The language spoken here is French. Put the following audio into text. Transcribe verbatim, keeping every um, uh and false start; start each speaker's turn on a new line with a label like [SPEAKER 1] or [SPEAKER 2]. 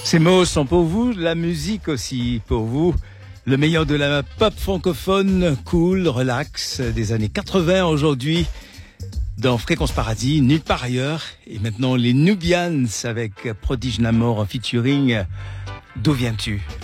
[SPEAKER 1] Ces mots sont pour vous, la musique aussi pour vous. Le meilleur de la pop francophone, cool, relax, des années quatre-vingts aujourd'hui, dans Fréquence Paradis, nulle part ailleurs. Et maintenant, les Nubians avec Prodige Namor en featuring. D'où viens-tu ?